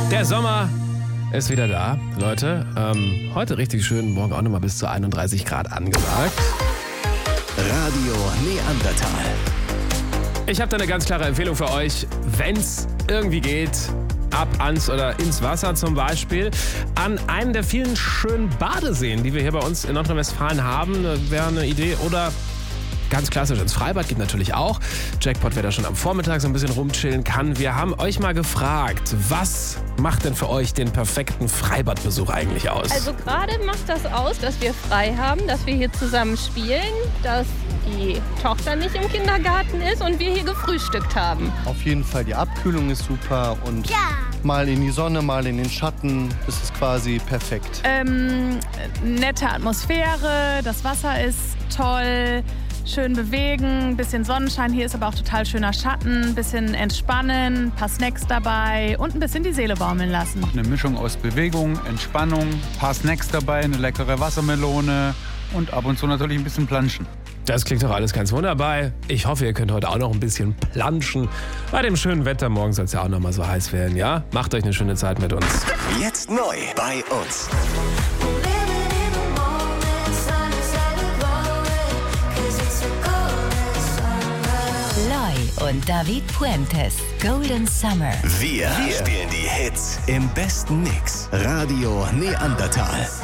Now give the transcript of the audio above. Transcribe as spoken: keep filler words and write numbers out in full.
Der Sommer ist wieder da, Leute. Ähm, heute richtig schön, morgen auch nochmal bis zu einunddreißig Grad angesagt. Radio Neandertal. Ich habe da eine ganz klare Empfehlung für euch, wenn's irgendwie geht, ab ans oder ins Wasser zum Beispiel, an einen der vielen schönen Badeseen, die wir hier bei uns in Nordrhein-Westfalen haben, wäre eine Idee. Oder ganz klassisch ins Freibad geht natürlich auch. Jackpot, wer da schon am Vormittag so ein bisschen rumchillen kann. Wir haben euch mal gefragt, was macht denn für euch den perfekten Freibadbesuch eigentlich aus? Also gerade macht das aus, dass wir frei haben, dass wir hier zusammen spielen, dass die Tochter nicht im Kindergarten ist und wir hier gefrühstückt haben. Auf jeden Fall, die Abkühlung ist super und Ja. mal in die Sonne, mal in den Schatten, das ist quasi perfekt. Ähm, nette Atmosphäre, das Wasser ist toll, schön bewegen, bisschen Sonnenschein, hier ist aber auch total schöner Schatten, bisschen entspannen, ein paar Snacks dabei und ein bisschen die Seele baumeln lassen. Eine Mischung aus Bewegung, Entspannung, ein paar Snacks dabei, eine leckere Wassermelone und ab und zu natürlich ein bisschen planschen. Das klingt doch alles ganz wunderbar. Ich hoffe, ihr könnt heute auch noch ein bisschen planschen. Bei dem schönen Wetter morgen soll es ja auch noch mal so heiß werden, ja? Macht euch eine schöne Zeit mit uns. Jetzt neu bei uns. Loy und David Puentes. Golden Summer. Wir, Wir spielen die Hits im besten Mix. Radio Neandertal.